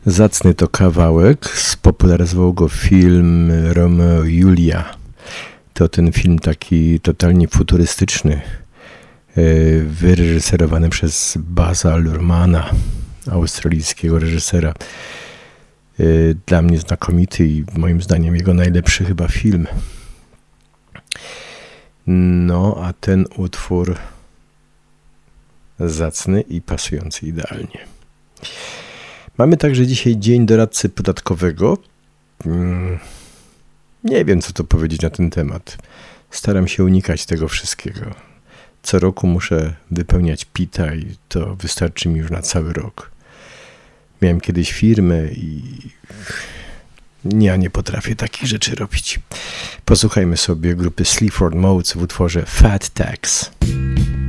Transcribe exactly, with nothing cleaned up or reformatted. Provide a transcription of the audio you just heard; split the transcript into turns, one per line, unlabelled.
Zacny to kawałek, spopularyzował go film Romeo i Julia. To ten film taki totalnie futurystyczny, wyreżyserowany przez Baza Luhrmana, australijskiego reżysera. Dla mnie znakomity i moim zdaniem jego najlepszy chyba film. No, a ten utwór zacny i pasujący idealnie. Mamy także dzisiaj Dzień Doradcy Podatkowego. Nie wiem, co to powiedzieć na ten temat. Staram się unikać tego wszystkiego. Co roku muszę wypełniać pita i to wystarczy mi już na cały rok. Miałem kiedyś firmę i ja nie potrafię takich rzeczy robić. Posłuchajmy sobie grupy Sleaford Mods w utworze Fat Tax.